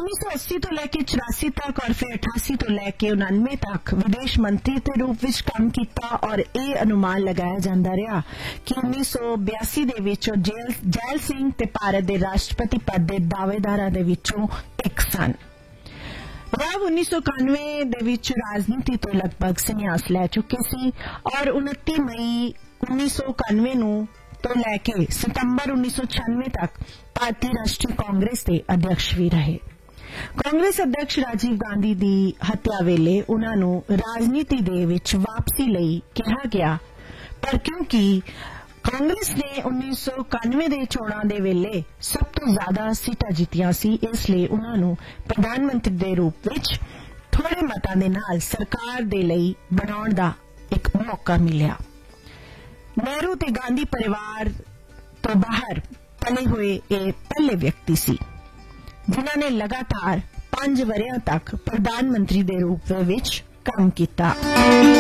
1980 तो लैके 84 तक और फिर 88 तो लैके 99 तक विदेश मंत्री के रूप में काम किया और यह अनुमान लगाया जाता रहा कि 1982 दे विचों जैल सिंह ते भारत के राष्ट्रपति पद के दावेदारां दे विचों एक सन। वह 1991 दे विच राजनीति तो लगभग संन्यास लै चुके सी और 29 मई 1991 नूं तो लैके सितंबर 1996 तक भारतीय राष्ट्रीय कांग्रेस के अध्यक्ष भी रहे। कांग्रेस अध्यक्ष राजीव गांधी की हत्या वेले उन्हां नूं राजनीति दे विच वापसी लई कहा गया, पर क्योंकि कांग्रेस ने 1991 दे चोणां दे वेले सब तो ज्यादा सीटां जीतियां सी, इसलिए उन्हां नूं प्रधानमंत्री दे रूप विच थोड़े मतां दे नाल सरकार दे लई बनाउण दा एक मौका मिलिया। नेहरू ते गांधी परिवार तो बाहर पले हुए ये पहले व्यक्ति सी जिन्हां ने लगातार 5 वरियां तक प्रधानमंत्री दे रूप विच काम किया।